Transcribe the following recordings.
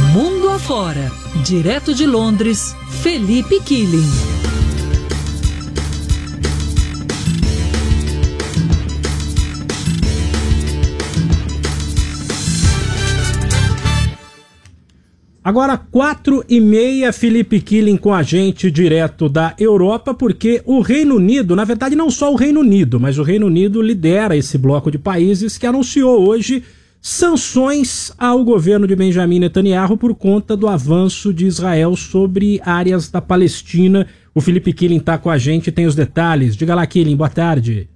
Mundo afora, direto de Londres, Felipe Killing. Agora 4h30, Felipe Killing com a gente direto da Europa, porque o Reino Unido, na verdade não só o Reino Unido, mas o Reino Unido lidera esse bloco de países que anunciou hoje sanções ao governo de Benjamin Netanyahu por conta do avanço de Israel sobre áreas da Palestina. O Felipe Killing está com a gente, tem os detalhes. Diga lá, Killing, boa tarde.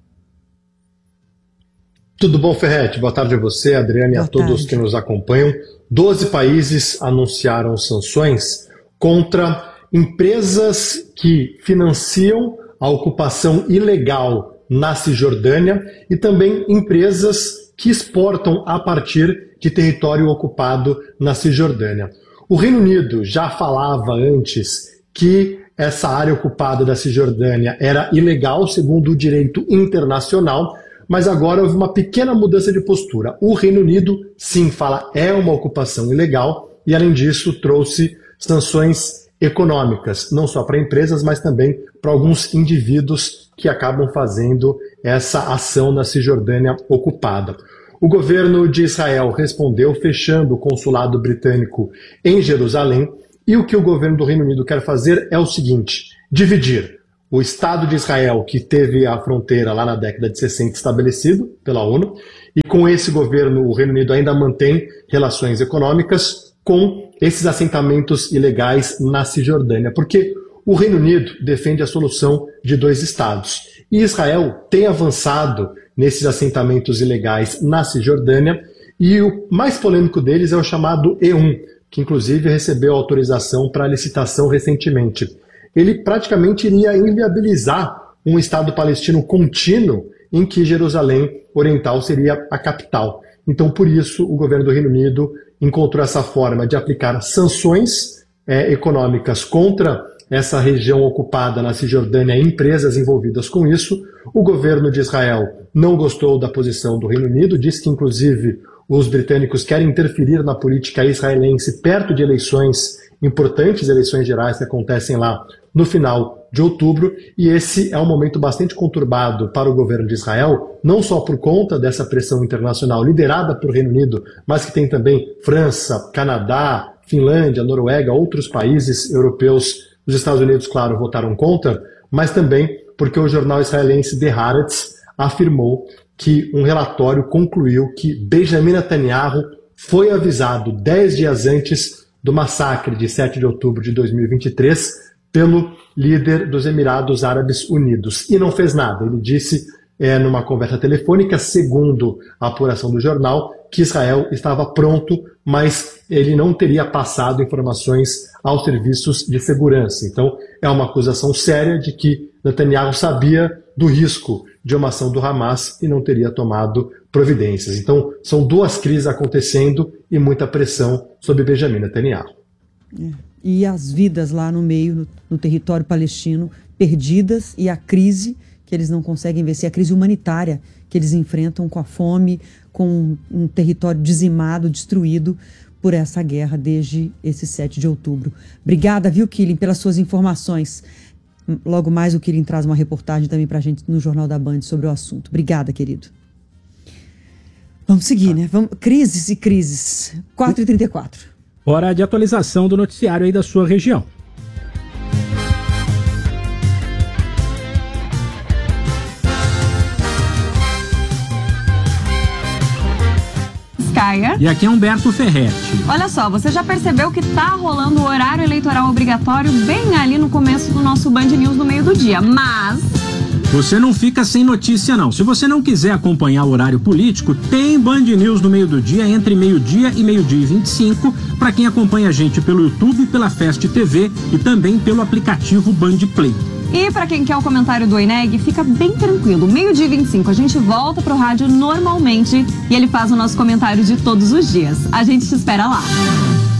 Tudo bom, Ferretti? Boa tarde a você, Adriane, e a todos que nos acompanham. 12 países anunciaram sanções contra empresas que financiam a ocupação ilegal na Cisjordânia e também empresas que exportam a partir de território ocupado na Cisjordânia. O Reino Unido já falava antes que essa área ocupada da Cisjordânia era ilegal segundo o direito internacional, mas agora houve uma pequena mudança de postura. O Reino Unido, sim, fala é uma ocupação ilegal e, além disso, trouxe sanções econômicas, não só para empresas, mas também para alguns indivíduos que acabam fazendo essa ação na Cisjordânia ocupada. O governo de Israel respondeu fechando o consulado britânico em Jerusalém e o que o governo do Reino Unido quer fazer é o seguinte: dividir o Estado de Israel, que teve a fronteira lá na década de 60 estabelecido pela ONU, e com esse governo o Reino Unido ainda mantém relações econômicas com esses assentamentos ilegais na Cisjordânia, porque o Reino Unido defende a solução de dois estados. E Israel tem avançado nesses assentamentos ilegais na Cisjordânia, e o mais polêmico deles é o chamado E1, que inclusive recebeu autorização para licitação recentemente. Ele praticamente iria inviabilizar um Estado palestino contínuo em que Jerusalém Oriental seria a capital. Então, por isso, o governo do Reino Unido encontrou essa forma de aplicar sanções econômicas contra essa região ocupada na Cisjordânia e empresas envolvidas com isso. O governo de Israel não gostou da posição do Reino Unido, disse que, inclusive, os britânicos querem interferir na política israelense perto de eleições importantes, eleições gerais que acontecem lá no final de outubro, e esse é um momento bastante conturbado para o governo de Israel, não só por conta dessa pressão internacional liderada pelo Reino Unido, mas que tem também França, Canadá, Finlândia, Noruega, outros países europeus. Os Estados Unidos, claro, votaram contra, mas também porque o jornal israelense The Haaretz afirmou que um relatório concluiu que Benjamin Netanyahu foi avisado 10 dias antes do massacre de 7 de outubro de 2023 pelo líder dos Emirados Árabes Unidos. E não fez nada. Ele disse numa conversa telefônica, segundo a apuração do jornal, que Israel estava pronto, mas ele não teria passado informações aos serviços de segurança. Então, é uma acusação séria de que Netanyahu sabia do risco de uma ação do Hamas e não teria tomado providências. Então, são duas crises acontecendo e muita pressão sobre Benjamin Netanyahu. E as vidas lá no meio, no território palestino, perdidas, e a crise que eles não conseguem vencer, a crise humanitária que eles enfrentam com a fome, com um território dizimado, destruído por essa guerra desde esse 7 de outubro. Obrigada, viu, Killing, pelas suas informações. Logo mais o Killing traz uma reportagem também pra gente no Jornal da Band sobre o assunto. Obrigada, querido. Vamos seguir, né? Crises e crises. 4h34. Hora de atualização do noticiário aí da sua região. E aqui é Humberto Ferretti. Olha só, você já percebeu que tá rolando o horário eleitoral obrigatório bem ali no começo do nosso Band News no meio do dia, mas... Você não fica sem notícia, não. Se você não quiser acompanhar o horário político, tem Band News no meio do dia, entre meio-dia e meio-dia e 25, para quem acompanha a gente pelo YouTube, pela Fast TV e também pelo aplicativo Band Play. E para quem quer o comentário do Eneg, fica bem tranquilo. Meio-dia e 25, a gente volta pro rádio normalmente e ele faz o nosso comentário de todos os dias. A gente te espera lá.